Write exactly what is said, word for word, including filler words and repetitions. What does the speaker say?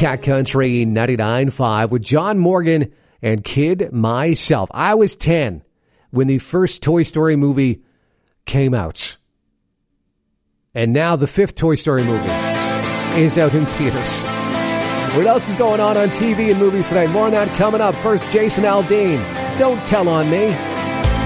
Cat Country ninety-nine point five with John Morgan and Kid Myself. I was ten when the first Toy Story movie came out. And now the fifth Toy Story movie is out in theaters. What else is going on on T V and movies tonight? More on that coming up. First, Jason Aldean. Don't Tell on Me.